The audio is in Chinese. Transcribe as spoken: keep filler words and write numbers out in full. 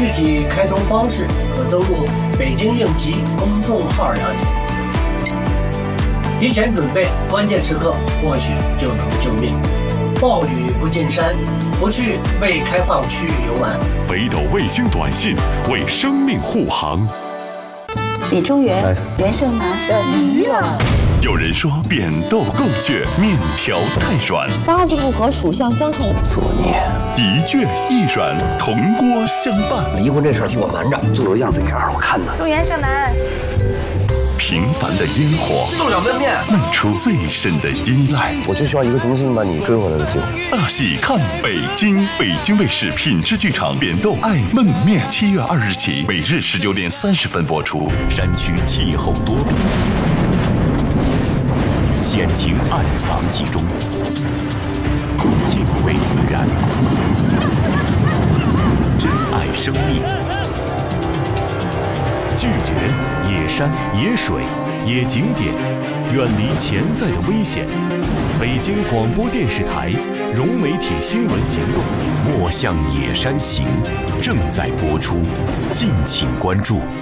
具体开通方式可登录北京应急公众号了解。提前准备，关键时刻或许就能救命。暴雨不进山，不去未开放区域游玩。 北斗卫星短信为生命护航。 李中原，袁胜男的女儿。 有人说扁豆够倔，面条太软， 发子不合，属相相冲， 作孽。 一倔一软，铜锅相伴。 离婚这事儿替我瞒着，做个样子给二我看呢。 祝袁胜男。 平凡的烟火， 豆角焖面， 焖出最深的依赖。 我就需要一个重新把你追回来的机会。 大戏看北京，北京卫视品质剧场扁豆爱焖面，七月二日起，每日十九点三十分播出。山区气候多变，险情暗藏其中，敬畏自然，珍爱生命，拒绝野山、野水、野景点，远离潜在的危险。北京广播电视台融媒体新闻行动《莫向野山行》正在播出，敬请关注。